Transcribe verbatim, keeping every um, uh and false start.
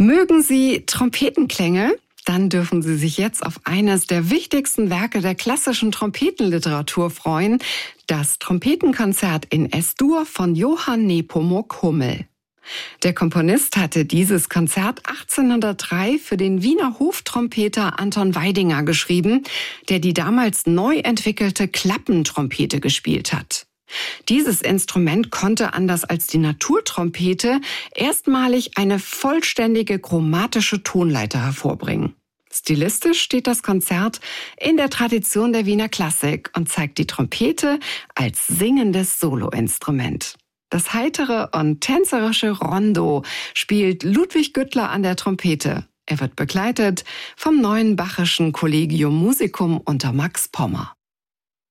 Mögen Sie Trompetenklänge? Dann dürfen Sie sich jetzt auf eines der wichtigsten Werke der klassischen Trompetenliteratur freuen, das Trompetenkonzert in Es-Dur von Johann Nepomuk Hummel. Der Komponist hatte dieses Konzert achtzehnhundertdrei für den Wiener Hoftrompeter Anton Weidinger geschrieben, der die damals neu entwickelte Klappentrompete gespielt hat. Dieses Instrument konnte, anders als die Naturtrompete, erstmalig eine vollständige chromatische Tonleiter hervorbringen. Stilistisch steht das Konzert in der Tradition der Wiener Klassik und zeigt die Trompete als singendes Soloinstrument. Das heitere und tänzerische Rondo spielt Ludwig Güttler an der Trompete. Er wird begleitet vom Neuen Bachischen Collegium Musicum unter Max Pommer.